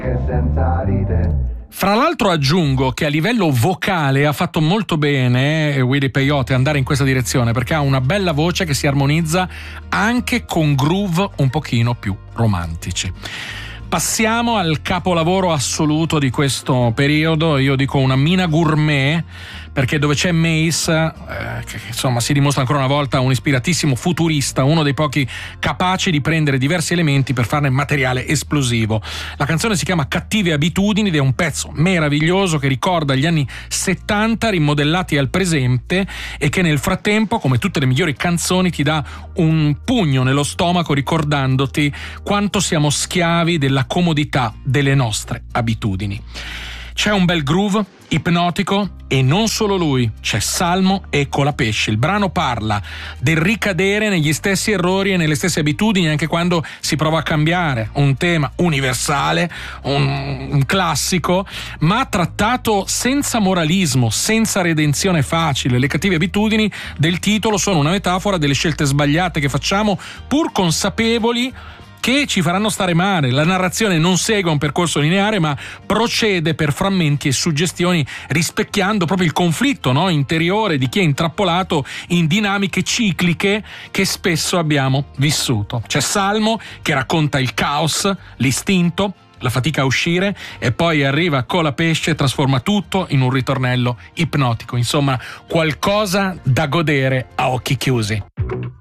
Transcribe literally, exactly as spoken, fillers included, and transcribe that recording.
Fra l'altro aggiungo che a livello vocale ha fatto molto bene Willy Peyote andare in questa direzione, perché ha una bella voce che si armonizza anche con groove un pochino più romantici. Passiamo al capolavoro assoluto di questo periodo, io dico una mina gourmet, perché dove c'è Mace, eh, che insomma si dimostra ancora una volta un ispiratissimo futurista, uno dei pochi capaci di prendere diversi elementi per farne materiale esplosivo. La canzone si chiama Cattive abitudini ed è un pezzo meraviglioso che ricorda gli anni settanta rimodellati al presente e che nel frattempo, come tutte le migliori canzoni, ti dà un pugno nello stomaco ricordandoti quanto siamo schiavi della comodità delle nostre abitudini. C'è un bel groove ipnotico e non solo lui, c'è Salmo e Colapesce. Il brano parla del ricadere negli stessi errori e nelle stesse abitudini anche quando si prova a cambiare, un tema universale, un, un classico, ma trattato senza moralismo, senza redenzione facile. Le cattive abitudini del titolo sono una metafora delle scelte sbagliate che facciamo pur consapevoli che ci faranno stare male. La narrazione non segue un percorso lineare, ma procede per frammenti e suggestioni, rispecchiando proprio il conflitto, no, interiore di chi è intrappolato in dinamiche cicliche che spesso abbiamo vissuto. C'è Salmo che racconta il caos, l'istinto, la fatica a uscire, e poi arriva Colapesce e trasforma tutto in un ritornello ipnotico. Insomma, qualcosa da godere a occhi chiusi.